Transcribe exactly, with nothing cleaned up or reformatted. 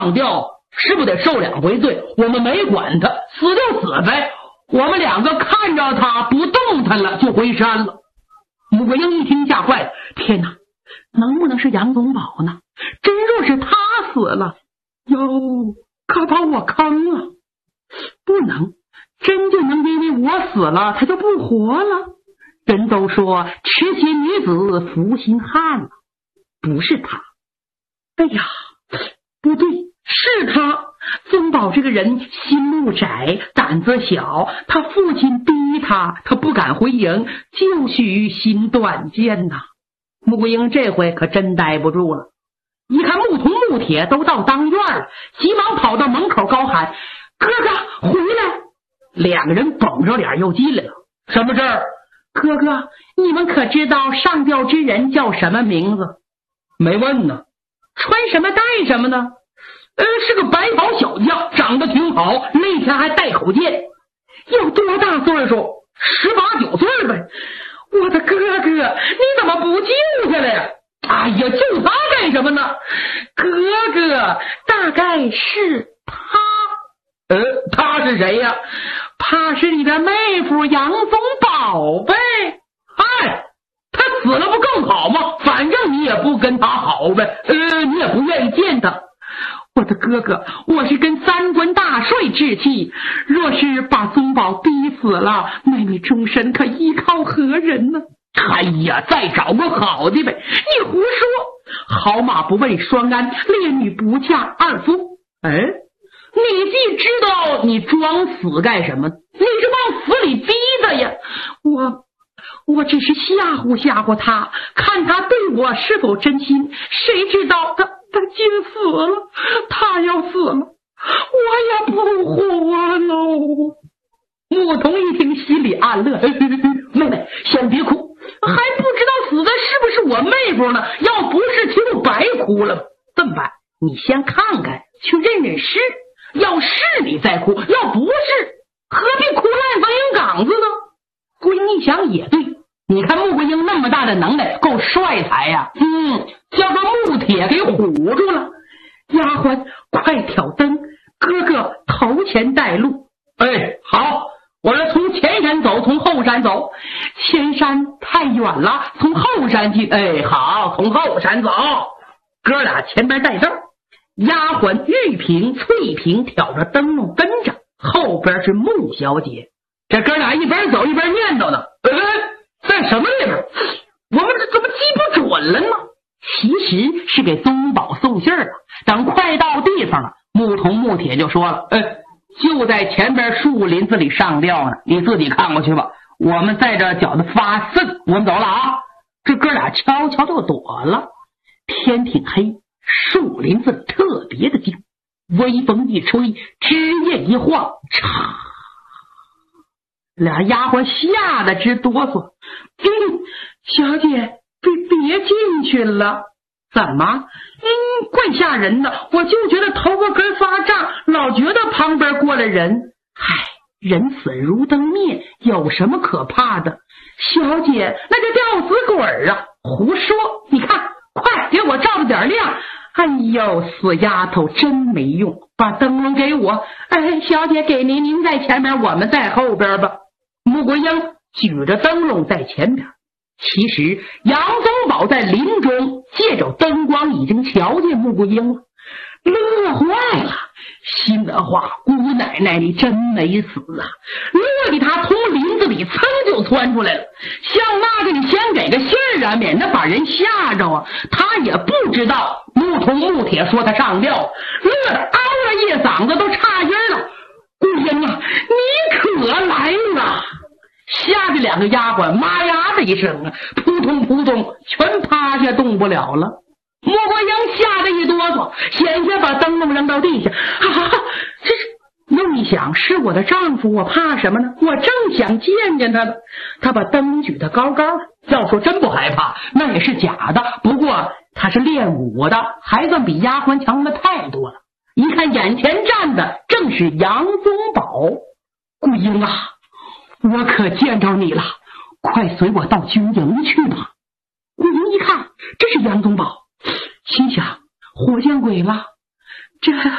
吊，是不是得受两回罪？我们没管他，死就死呗。我们两个看着他不动弹了，就回山了。穆桂英一听吓坏了，天哪，能不能是杨宗保呢？真若是他死了，哟，可把我坑了。不能，真就能因为我死了，他就不活了？人都说痴心女子负心汉了，不是他。哎呀，不对，是他。宗保这个人心目窄，胆子小，他父亲逼他，他不敢回营，就许心断剑呐。穆桂英这回可真待不住了，一看穆同穆铁都到当院了，急忙跑到门口高喊：哥哥回来！两个人绷着脸又进来了。什么事儿？哥哥，你们可知道上吊之人叫什么名字？没问呢。穿什么戴什么呢？呃，是个白袍小将，长得挺好，那天还带口剑。有多大岁数？十八九岁呗。我的哥哥，你怎么不救下来呀？哎呀，救他干什么呢？哥哥，大概是他。呃，他是谁呀？怕是你的妹夫杨宗保呗。哎，他死了不更好吗？反正你也不跟他好呗，呃，你也不愿意见他。我的哥哥，我是跟三官大帅置气，若是把宗保逼死了，妹妹终身可依靠何人呢？哎呀，再找个好的呗。你胡说，好马不为双鞍，烈女不嫁二夫。哎，你既知道，你装死干什么？你是往死里逼的呀。我我只是吓唬吓唬他，看他对我是否真心，谁知道他他竟死了。他要死了，我也不活喽。穆童一听心里暗乐，妹妹先别哭，还不知道死的是不是我妹夫呢，要不是岂不白哭了？这么办，你先看看，去认认尸，要是你再哭，要不是何必哭烂放营岗子呢？闺女想也对，你看穆桂英那么大的能耐，够帅才呀。嗯，叫个穆铁给唬住了。丫鬟快挑灯，哥哥头前带路。哎，好，我要从前山走，从后山走。前山太远了，从后山去。哎，好，从后山走。哥俩前边带灯，丫鬟玉萍、翠萍挑着灯笼跟着，后边是穆小姐。这哥俩一边走一边念叨呢。呃，在什么地方？我们这怎么记不准了呢？其实是给宗保送信儿了。等快到地方了，穆同穆铁就说了：哎，就在前边树林子里上吊呢，你自己看过去吧。我们在这觉得发瘆，我们走了啊。这哥俩悄悄就躲了。天挺黑，树林子特别的静，微风一吹，枝叶一晃，嚓，俩丫鬟吓得直哆嗦。嗯，小姐别别进去了。怎么？嗯，怪吓人的，我就觉得头发根发胀，老觉得旁边过来人。嗨，人死如灯灭，有什么可怕的？小姐，那就吊死鬼儿啊！胡说！你看，快给我照着点亮！哎呦，死丫头真没用，把灯笼给我。哎，小姐给您，您在前面，我们在后边吧。穆桂英举着灯笼在前边。其实杨宗保在林中借着灯光已经瞧见穆桂英了，乐坏了，心的话，姑奶奶你真没死啊！乐的他从林子里噌就窜出来了，像那个你先给个信儿啊，免得把人吓着啊。他也不知道穆同穆铁说他上吊，乐得嗷了一嗓子都岔音了。桂英啊，你可来了！吓得两个丫鬟妈呀的一声啊，扑通扑通全趴下动不了了。穆桂英吓得一哆嗦，险些把灯笼扔到地下。啊，这是又一想，是我的丈夫，我怕什么呢？我正想见见他呢。他把灯举得高高的，要说真不害怕，那也是假的。不过他是练武的，还算比丫鬟强的太多了。一看眼前站的正是杨宗保。桂英啊，我可见着你了，快随我到军营去吧。桂英一看，这是杨宗保，心想活见鬼了，这